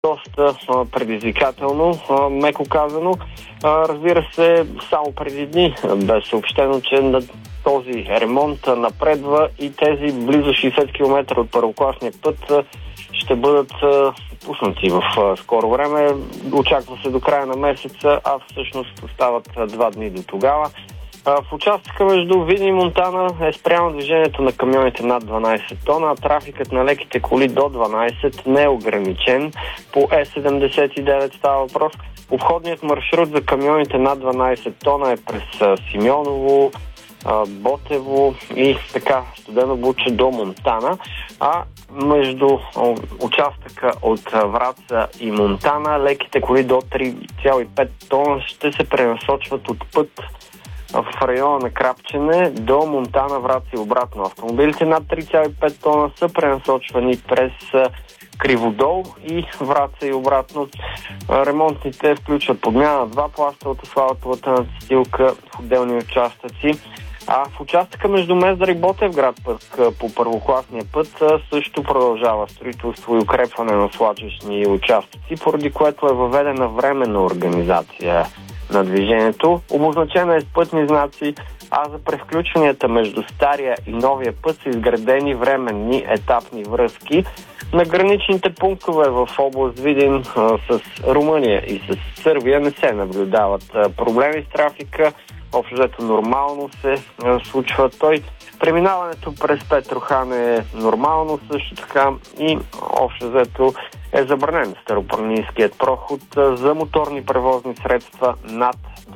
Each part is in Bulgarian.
доста предизвикателно, меко казано. Разбира се, само преди дни бе съобщено, че на този ремонт напредва и тези близо 60 км от първокласния път ще бъдат пуснати в скоро време. Очаква се до края на месеца, а всъщност остават 2 дни до тогава. В участъка между Видин и Монтана е спрямо движението на камионите над 12 тона, а трафикът на леките коли до 12 не е ограничен. По Е79 става въпрос. Обходният маршрут за камионите над 12 тона е през Симеоново, Ботево и така Студено Буче до Монтана, а между участъка от Враца и Монтана леките коли до 3,5 тона ще се пренасочват от път в района на Крапчене до Монтана, Враца и обратно. Автомобилите над 3,5 тона са пренасочвани през Криводол и Враца и обратно. Ремонтните включват подмяна на 2 пласта от асфалтовата настилка в отделни участъци. А в участъка между Мездър и Ботевград пък по първокласния път също продължава строителство и укрепване на свлачищни участъци, поради което е въведена временна организация на движението. Обозначена е с пътни знаци, а за превключванията между стария и новия път са изградени временни етапни връзки. На граничните пунктове в област Видин с Румъния и с Сърбия не се наблюдават проблеми с трафика. Общо взето нормално се случва той. Преминаването през Петрохан е нормално също така и общо взето е забранен старопланинският проход за моторни превозни средства над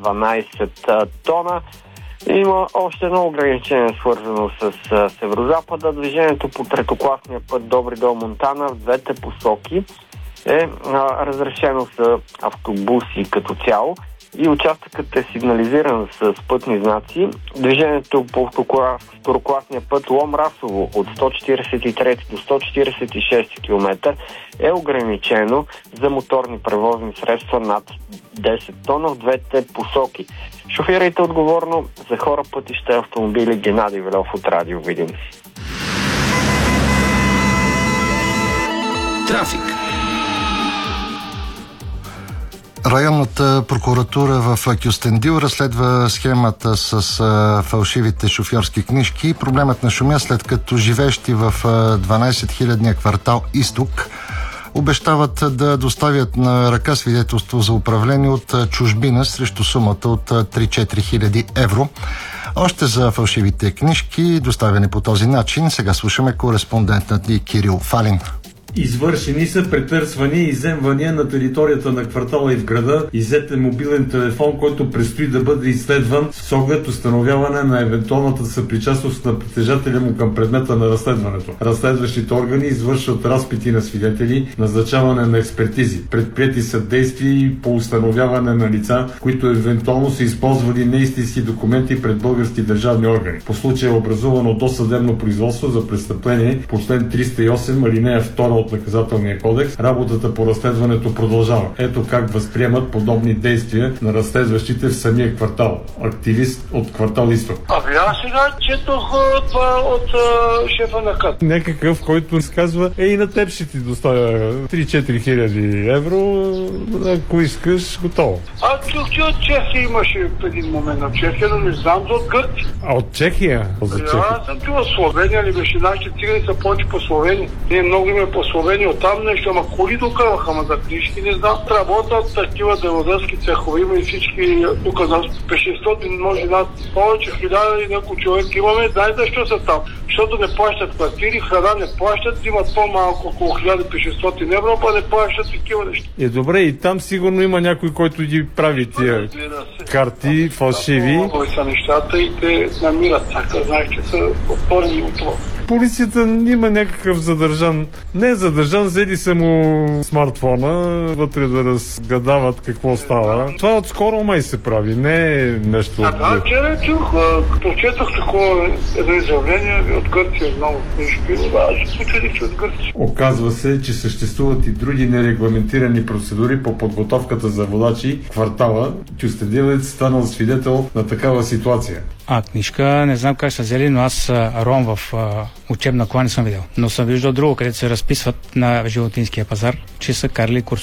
12 тона. Има още едно ограничение, свързано с северозапада. Движението по третокласния път Добри дол Монтана в двете посоки е разрешено за автобуси като цяло и участъкът е сигнализиран с пътни знаци. Движението по второкласния път Лом-Расово от 143 до 146 км е ограничено за моторни превозни средства над 10 тона в двете посоки. Шофирайте отговорно. За хора, пътища и автомобили. Геннадий Велов от Радио Видин. Трафик. Районната прокуратура в Кюстендил разследва схемата с фалшивите шофьорски книжки. Проблемът нашумя след като живеещи в 12-хилядния квартал Изток обещават да доставят на ръка свидетелство за управление от чужбина срещу сумата от 3-4 хиляди евро. Още за фалшивите книжки, доставени по този начин, сега слушаме кореспондентът ни Кирил Фалин. Извършени са претърсвания и изземвания на територията на квартала и в града. Иззет е мобилен телефон, който предстои да бъде изследван с оглед установяване на евентуалната съпричастност на притежателя му към предмета на разследването. Разследващите органи извършват разпити на свидетели, назначаване на експертизи. Предприети са действия по установяване на лица, които евентуално са използвали неистински документи пред български държавни органи. По случая е образувано досъдебно производство за престъпление по член 308, алинея 2 от наказателния кодекс. Работата по разследването продължава. Ето как възприемат подобни действия на разследващите в самия квартал. Активист от квартал Изток. Аз сега четох това от шефа на КАТ. Някакъв, който казва, и на теб ще ти доставя 3-4 хиляди евро, ако искаш, готово. Чух, че от Чехия имаше един момент на Чехия, но не знам за от Гърция. А от Чехия? За Чехия. Аз съм била в Словения, ли беше, нашите цигани са повече по Словения. Ние много име по Словения, оттам нещо, ама коли докараха, ама за книжки не знам. Работят такива делодърски цехове, има и всички, тук за 500, може над повече 1000 и няколко човек имаме, дай защо са там. Защото не плащат квартири, храна не плащат, имат по-малко около 1500 евро, па не плащат такива неща. Добре, и там сигурно има някой, който ги прави тия карти, фалшиви. Много са нещата и те намират, така знаеш, че са отворени от това. Полицията има някакъв задържан. Не е задържан, взели са му смартфона, вътре да разгадават какво става. Това отскоро май се прави, не е нещо... Да, вчера чух, прочетох такова едно изявление от Гърция, много книжки, аз почудих, че от Гърция. Оказва се, че съществуват и други нерегламентирани процедури по подготовката за водачи в квартала. Кюстендилец станал свидетел на такава ситуация. Книжка, не знам как са взели, но аз ром в учебна кола не съм видел. Но съм виждал друго, където се разписват на животинския пазар, че са карали курсове.